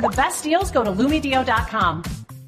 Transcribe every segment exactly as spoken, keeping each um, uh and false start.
the best deals, go to lumedeal dot com.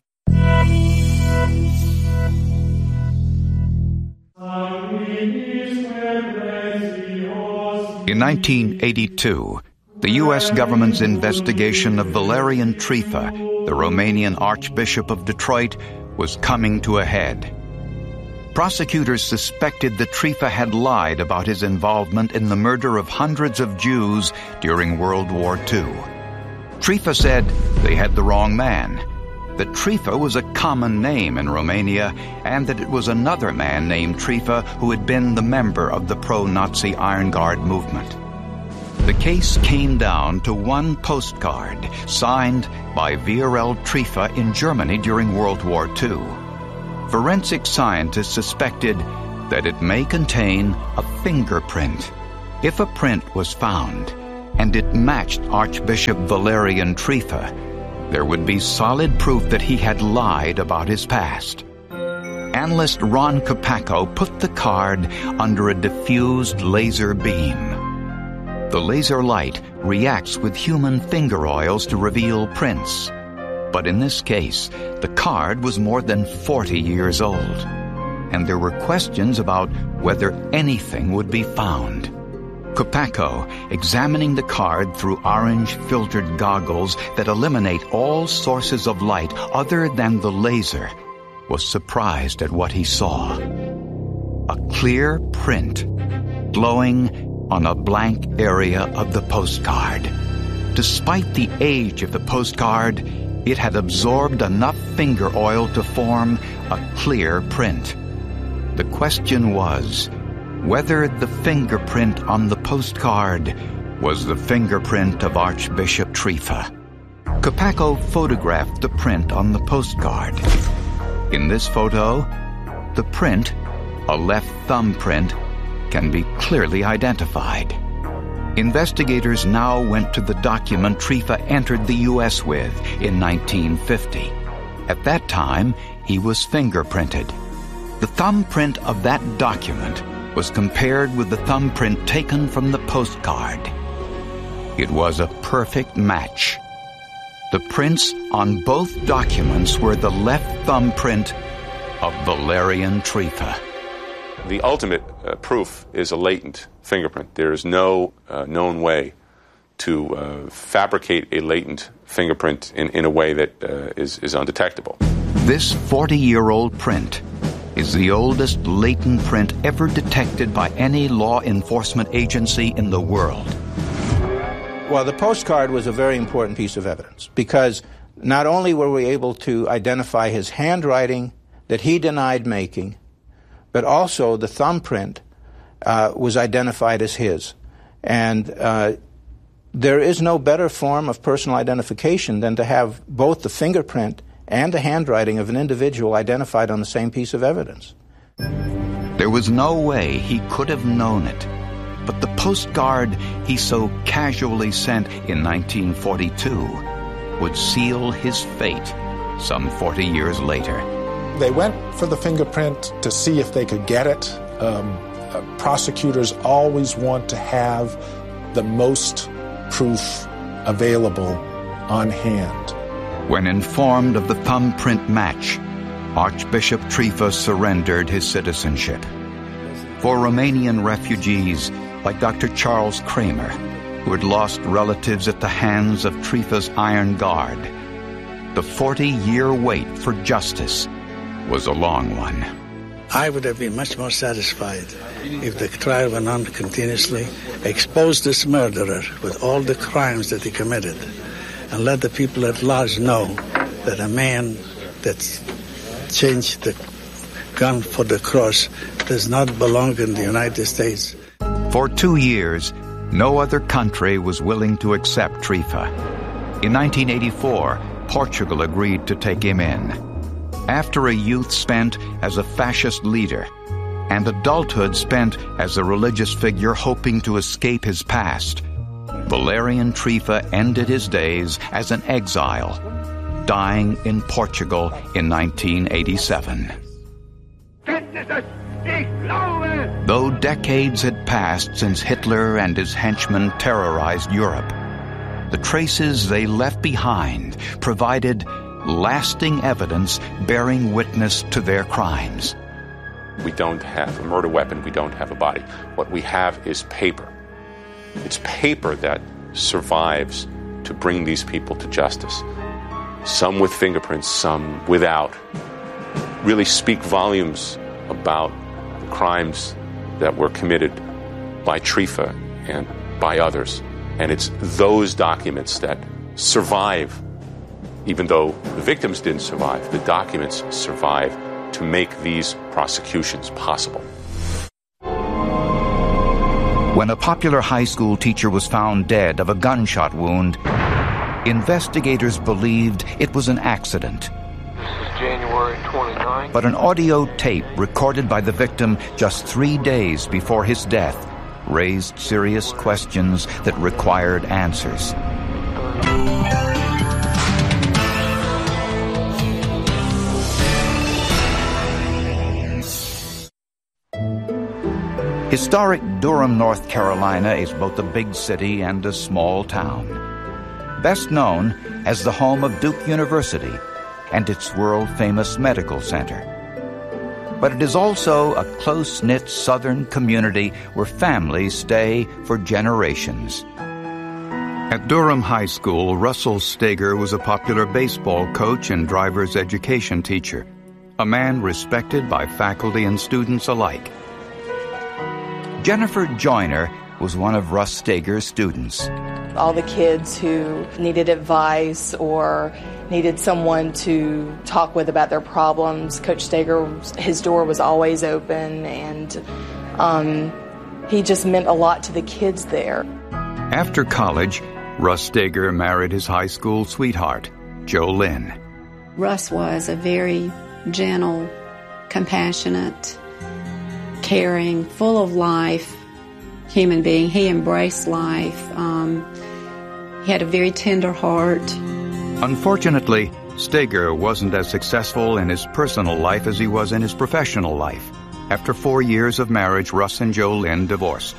In nineteen eighty-two, the U S government's investigation of Valerian Trifa, the Romanian Archbishop of Detroit, was coming to a head. Prosecutors suspected that Trifa had lied about his involvement in the murder of hundreds of Jews during World War Two. Trifa said they had the wrong man, that Trifa was a common name in Romania, and that it was another man named Trifa who had been the member of the pro-Nazi Iron Guard movement. The case came down to one postcard signed by Viorel Trifa in Germany during World War Two. Forensic scientists suspected that it may contain a fingerprint. If a print was found and it matched Archbishop Valerian Trifa, there would be solid proof that he had lied about his past. Analyst Ron Kopacko put the card under a diffused laser beam. The laser light reacts with human finger oils to reveal prints. But in this case, the card was more than forty years old, and there were questions about whether anything would be found. Kopacko, examining the card through orange-filtered goggles that eliminate all sources of light other than the laser, was surprised at what he saw. A clear print, glowing on a blank area of the postcard. Despite the age of the postcard, it had absorbed enough finger oil to form a clear print. The question was whether the fingerprint on the postcard was the fingerprint of Archbishop Trifa. Kopacko photographed the print on the postcard. In this photo, the print, a left thumb print, can be clearly identified. Investigators now went to the document Trifa entered the U S with in nineteen fifty. At that time, he was fingerprinted. The thumbprint of that document was compared with the thumbprint taken from the postcard. It was a perfect match. The prints on both documents were the left thumbprint of Valerian Trifa. The ultimate uh, proof is a latent fingerprint. There is no uh, known way to uh, fabricate a latent fingerprint in, in a way that uh, is, is undetectable. This forty-year-old print is the oldest latent print ever detected by any law enforcement agency in the world. Well, the postcard was a very important piece of evidence because not only were we able to identify his handwriting that he denied making, but also the thumbprint uh, was identified as his. And uh, there is no better form of personal identification than to have both the fingerprint and the handwriting of an individual identified on the same piece of evidence. There was no way he could have known it, but the postcard he so casually sent in nineteen forty-two would seal his fate some forty years later. They went for the fingerprint to see if they could get it. Um, uh, prosecutors always want to have the most proof available on hand. When informed of the thumbprint match, Archbishop Trifa surrendered his citizenship. For Romanian refugees like Doctor Charles Kramer, who had lost relatives at the hands of Trifa's Iron Guard, the forty-year wait for justice was a long one. I would have been much more satisfied if the trial went on continuously, exposed this murderer with all the crimes that he committed, and let the people at large know that a man that changed the gun for the cross does not belong in the United States. For two years, no other country was willing to accept Trifa. In nineteen eighty-four, Portugal agreed to take him in. After a youth spent as a fascist leader and adulthood spent as a religious figure hoping to escape his past, Valerian Trifa ended his days as an exile, dying in Portugal in nineteen eighty-seven. Though decades had passed since Hitler and his henchmen terrorized Europe, the traces they left behind provided lasting evidence bearing witness to their crimes. We don't have a murder weapon. We don't have a body. What we have is paper. It's paper that survives to bring these people to justice. Some with fingerprints, some without. Really speak volumes about the crimes that were committed by Trifa and by others. And it's those documents that survive. Even though the victims didn't survive, the documents survive to make these prosecutions possible. When a popular high school teacher was found dead of a gunshot wound, investigators believed it was an accident. This is January twenty-ninth. But an audio tape recorded by the victim just three days before his death raised serious questions that required answers. Historic Durham, North Carolina is both a big city and a small town. Best known as the home of Duke University and its world-famous medical center. But it is also a close-knit southern community where families stay for generations. At Durham High School, Russell Steger was a popular baseball coach and driver's education teacher, a man respected by faculty and students alike. Jennifer Joyner was one of Russ Steger's students. All the kids who needed advice or needed someone to talk with about their problems, Coach Steger, his door was always open, and um, he just meant a lot to the kids there. After college, Russ Steger married his high school sweetheart, Jo Lynn. Russ was a very gentle, compassionate, caring, full of life human being. He embraced life. Um, he had a very tender heart. Unfortunately, Steger wasn't as successful in his personal life as he was in his professional life. After four years of marriage, Russ and Jo Lynn divorced.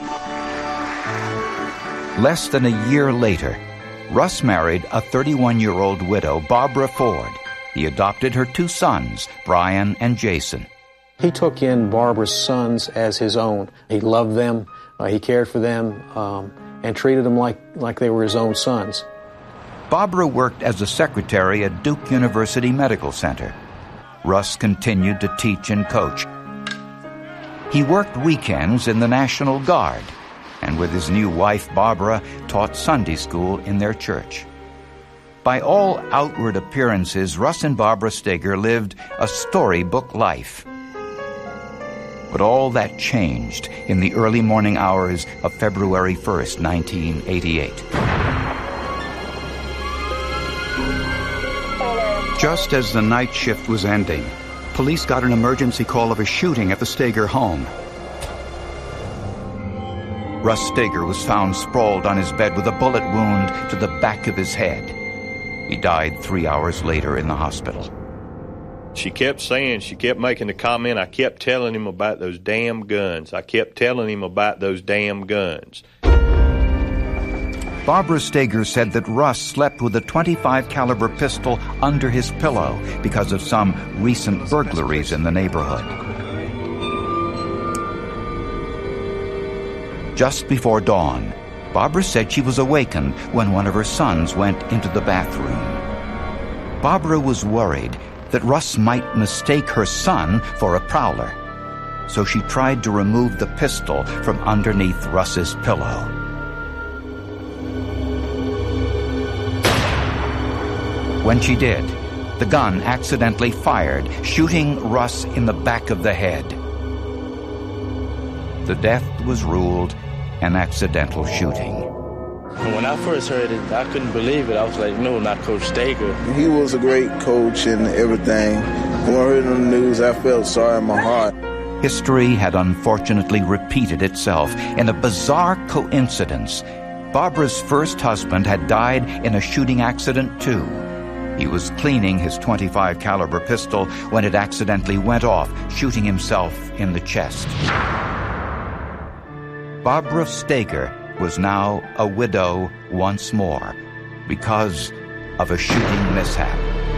Less than a year later, Russ married a thirty-one-year-old widow, Barbara Ford. He adopted her two sons, Brian and Jason. He took in Barbara's sons as his own. He loved them, uh, he cared for them, um, and treated them like, like they were his own sons. Barbara worked as a secretary at Duke University Medical Center. Russ continued to teach and coach. He worked weekends in the National Guard, and with his new wife, Barbara, taught Sunday school in their church. By all outward appearances, Russ and Barbara Steger lived a storybook life. But all that changed in the early morning hours of February first, nineteen eighty-eight. Just as the night shift was ending, police got an emergency call of a shooting at the Steger home. Russ Steger was found sprawled on his bed with a bullet wound to the back of his head. He died three hours later in the hospital. She kept saying, she kept making the comment, I kept telling him about those damn guns. I kept telling him about those damn guns. Barbara Steger said that Russ slept with a twenty-five caliber pistol under his pillow because of some recent burglaries in the neighborhood. Just before dawn, Barbara said she was awakened when one of her sons went into the bathroom. Barbara was worried that Russ might mistake her son for a prowler, so she tried to remove the pistol from underneath Russ's pillow. When she did, the gun accidentally fired, shooting Russ in the back of the head. The death was ruled an accidental shooting. When I first heard it, I couldn't believe it. I was like, no, not Coach Steger. He was a great coach and everything. When I heard on the news, I felt sorry in my heart. History had unfortunately repeated itself in a bizarre coincidence. Barbara's first husband had died in a shooting accident too. He was cleaning his twenty-five caliber pistol when it accidentally went off, shooting himself in the chest. Barbara Steger was now a widow once more because of a shooting mishap.